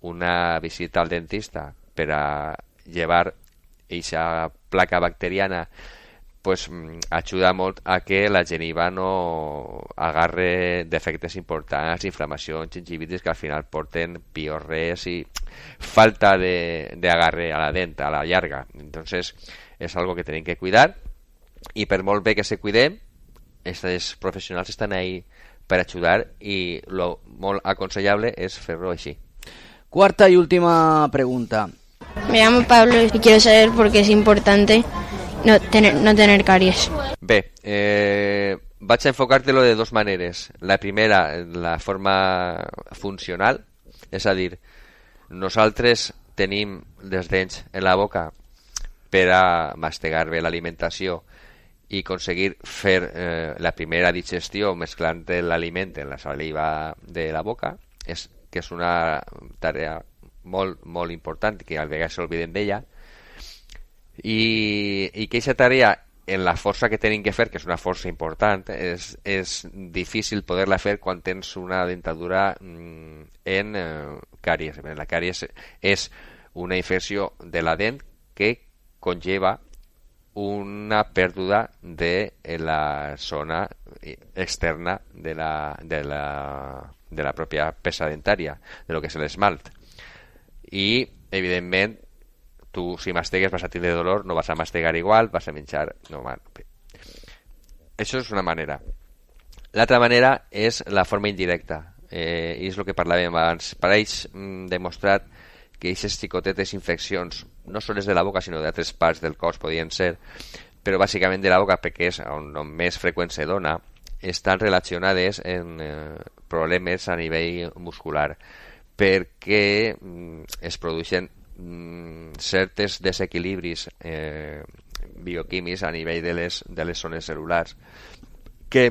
una visita al dentista per a llevar eixa placa bacteriana, pues ajuda molt a que la geniva no agarre defectes importants, inflamacions, gingivitis que al final porten piorres y falta de agarre a la dent a la llarga. Entonces es algo que tenim que cuidar, i per molt bé que se cuidem, aquests professionals estan ahí per ajudar, i lo molt aconsellable és fer-lo així. Cuarta y última pregunta. Me llamo Pablo y quiero saber por qué es importante no tener caries. Bé, vaig a enfocar-te-lo de dos maneres. La primera, la forma funcional, és a dir, nosaltres tenim les dents en la boca per a mastegar bé l'alimentació i aconseguir fer la primera digestió mesclant l'aliment en la saliva de la boca, que és una tarea molt, molt important, que a vegades s'olviden d'ella, i que aquesta tarea, en la força que tenim que fer, que és una força important, és difícil poder-la fer quan tens una dentadura en càries. La càries és una infecció de la dent que conlleva una pèrdua de la zona externa de la pròpia peça dentària, de lo que és l'esmalt. I, evidentment, tu si mastegues vas a tindre dolor, no vas a mastegar igual, vas a menjar normal. Això és una manera. L'altra manera és la forma indirecta, i és el que parlàvem abans. Pareix demostrat que aquestes xicotetes infeccions no sols de la boca sinó d'altres parts del cos podien ser, però bàsicament de la boca, perquè és on més freqüent se dona, estan relacionades en problemes a nivell muscular, perquè es produeixen certes desequilibris bioquímics a nivell de les zones cel·lulars que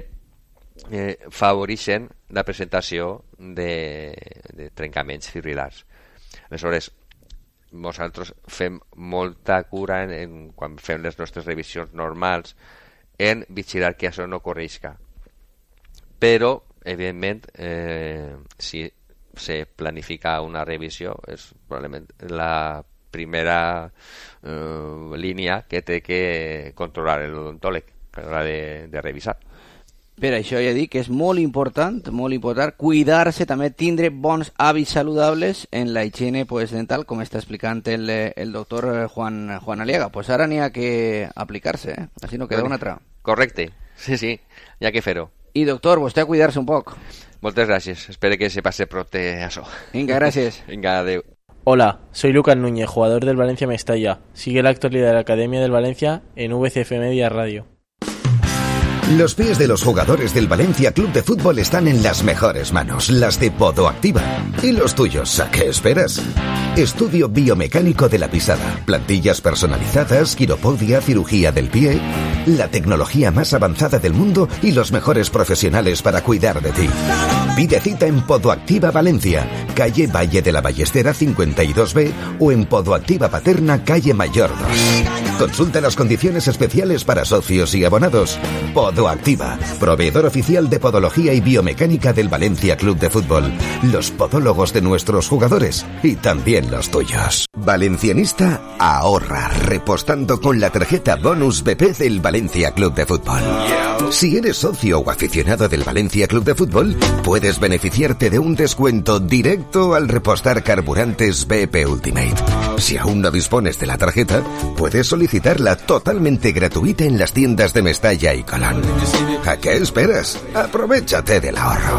favoreixen la presentació de trencaments fibrilars. Aleshores, nosaltres fem molta cura quan fem les nostres revisions normals en vigilar que això no corrisca. Però, evidentment, si se planifica una revisió, és probablement la primera línia que té que controlar l'odontòleg a l'hora de revisar. Per això ja dic que és molt important cuidar-se, també tindre bons hàbits saludables en la higiene dental, com està explicant el doctor Juan Aliaga. Pues ara n'hi ha que aplicar-se, així no queda una altra. Correcte, sí, hi ha que fer-ho. I doctor, vostè a cuidar-se un poc. Moltes gràcies, espero que se pase pronto això. Venga, gracias. Venga, adeu. Hola, soy Lucas Núñez, jugador del Valencia Mestalla. Sigue la actualidad de la Academia del Valencia en VCF Media Radio. Los pies de los jugadores del Valencia Club de Fútbol están en las mejores manos, las de Podoactiva. ¿Y los tuyos? ¿A qué esperas? Estudio biomecánico de la pisada, plantillas personalizadas, quiropodia, cirugía del pie, la tecnología más avanzada del mundo y los mejores profesionales para cuidar de ti. Pide cita en Podoactiva Valencia, calle Valle de la Ballestera 52B o en Podoactiva Paterna, calle Mayor 2. Consulta las condiciones especiales para socios y abonados. Podoactiva, proveedor oficial de podología y biomecánica del Valencia Club de Fútbol. Los podólogos de nuestros jugadores y también los tuyos. Valencianista ahorra repostando con la tarjeta Bonus BP del Valencia Club de Fútbol. Si eres socio o aficionado del Valencia Club de Fútbol, puedes beneficiarte de un descuento directo al repostar carburantes BP Ultimate. Si aún no dispones de la tarjeta, puedes solicitarla totalmente gratuita en las tiendas de Mestalla y Colón. ¿A qué esperas? Aprovechate del ahorro.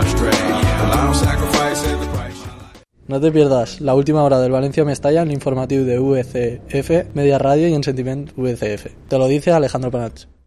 No te pierdas la última hora del Valencia Mestalla en l'informatiu de VCF Media Radio y en Sentiment VCF. Te lo dice Alejandro Panach.